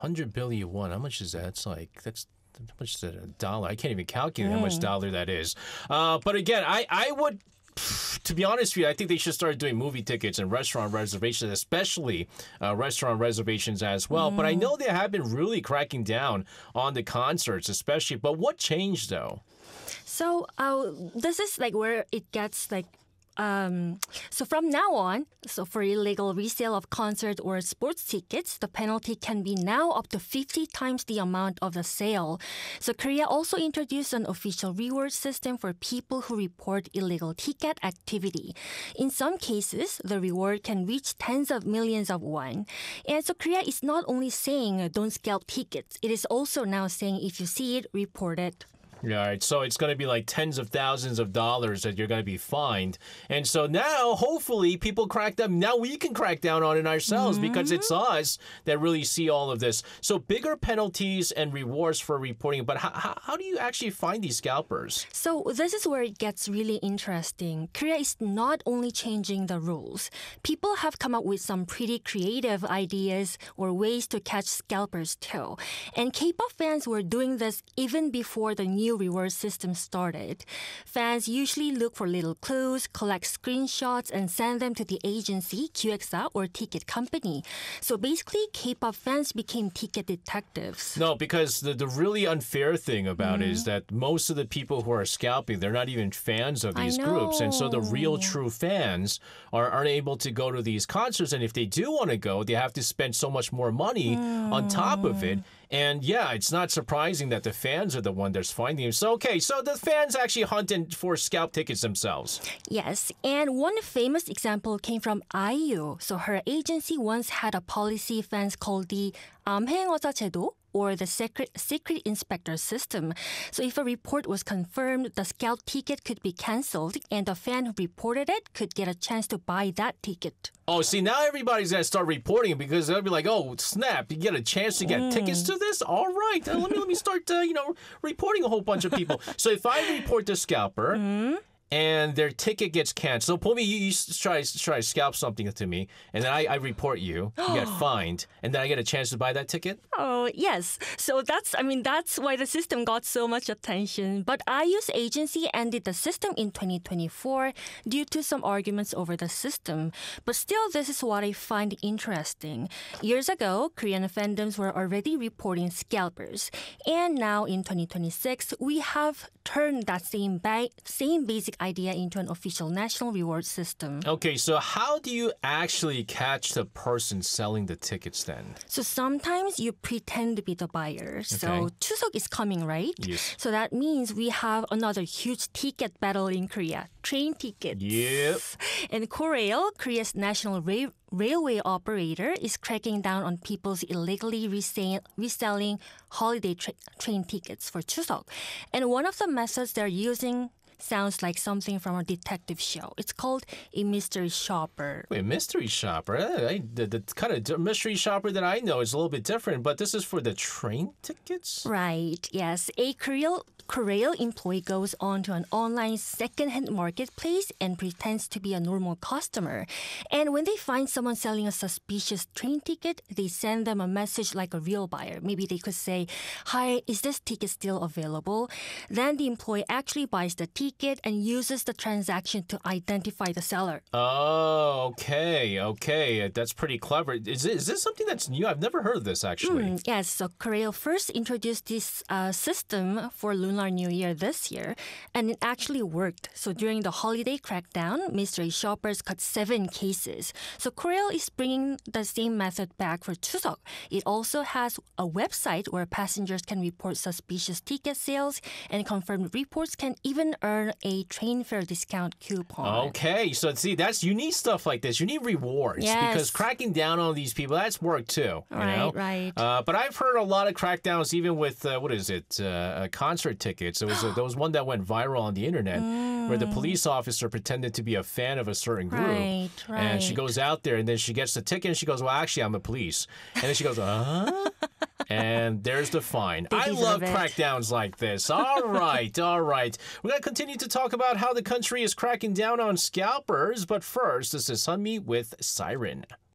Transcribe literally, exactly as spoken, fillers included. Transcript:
hundred billion won. How much is that? It's like, that's, how much is that? A dollar? I can't even calculate mm. how much dollar that is. Uh, but again, I, I would, to be honest with you, I think they should start doing movie tickets and restaurant reservations, especially uh, restaurant reservations as well. Mm. But I know they have been really cracking down on the concerts, especially. But what changed, though? So uh, this is like where it gets like, Um, so from now on, so for illegal resale of concert or sports tickets, the penalty can be now up to fifty times the amount of the sale. So Korea also introduced an official reward system for people who report illegal ticket activity. In some cases, the reward can reach tens of millions of won. And so Korea is not only saying uh, don't scalp tickets, it is also now saying if you see it, report it. Yeah, all right. So it's going to be like tens of thousands of dollars that you're going to be fined. And so now, hopefully, people crack down. Now we can crack down on it ourselves mm-hmm. because it's us that really see all of this. So bigger penalties and rewards for reporting. But how, how, how do you actually find these scalpers? So this is where it gets really interesting. Korea is not only changing the rules. People have come up with some pretty creative ideas or ways to catch scalpers too. And K-pop fans were doing this even before the new reward system started. Fans usually look for little clues, collect screenshots, and send them to the agency, 기획사, or ticket company. So basically, K-pop fans became ticket detectives. No, because the, the really unfair thing about mm-hmm. it is that most of the people who are scalping, they're not even fans of these groups. And so the real true fans are, aren't able to go to these concerts. And if they do want to go, they have to spend so much more money mm. on top of it. And yeah, it's not surprising that the fans are the one that's finding them. So, okay, so the fans actually hunting for scalp tickets themselves. Yes, and one famous example came from I U. So her agency once had a policy fans called the 암행어자 제도, or the secret secret inspector system. So if a report was confirmed, the scalp ticket could be canceled, and the fan who reported it could get a chance to buy that ticket. Oh, see, now everybody's going to start reporting because they'll be like, oh, snap, you get a chance to get mm. tickets to this? All right, uh, let me let me start, uh, you know, reporting a whole bunch of people. So if I report the scalper, mm. and their ticket gets canceled. So, Pomi, you, you try, try to scalp something to me, and then I, I report you. You get fined, and then I get a chance to buy that ticket? Oh, yes. So that's, I mean, that's why the system got so much attention. But I U's agency ended the system in twenty twenty-four due to some arguments over the system. But still, this is what I find interesting. Years ago, Korean fandoms were already reporting scalpers. And now in twenty twenty-six, we have turned that same, ba- same basic idea into an official national reward system. Okay, so how do you actually catch the person selling the tickets then? So sometimes you pretend to be the buyer. Okay. So Chuseok is coming, right? Yes. So that means we have another huge ticket battle in Korea. Train tickets. Yep. And Korail, Korea's national ra- railway operator, is cracking down on people's illegally resale- reselling holiday tra- train tickets for Chuseok. And one of the methods they're using sounds like something from a detective show. It's called a mystery shopper. Wait, mystery shopper? I, the, the kind of mystery shopper that I know is a little bit different, but this is for the train tickets? Right, yes. A Korean Korail employee goes on to an online second-hand marketplace and pretends to be a normal customer. And when they find someone selling a suspicious train ticket, they send them a message like a real buyer. Maybe they could say, "Hi, is this ticket still available?" Then the employee actually buys the ticket and uses the transaction to identify the seller. Oh, okay, okay. That's pretty clever. Is, it, is this something that's new? I've never heard of this, actually. Mm, yes, so Korail first introduced this uh, system for Lunar New Year this year, and it actually worked. So during the holiday crackdown, mystery shoppers cut seven cases. So Korail is bringing the same method back for Chuseok. It also has a website where passengers can report suspicious ticket sales, and confirmed reports can even earn a train fare discount coupon. Okay, so see, that's you need stuff like this. You need rewards yes. because cracking down on these people, that's work too. You right, know? right. Uh, but I've heard a lot of crackdowns, even with uh, what is it, uh, uh, concert tickets. There was a, there was one that went viral on the internet mm. where the police officer pretended to be a fan of a certain group, right, right. and she goes out there and then she gets the ticket and she goes, "Well, actually, I'm the police," and then she goes, "Uh." And there's the fine. They I love it. crackdowns like this. All right, all right. We're going to continue to talk about how the country is cracking down on scalpers. But first, this is Sunmi with Siren.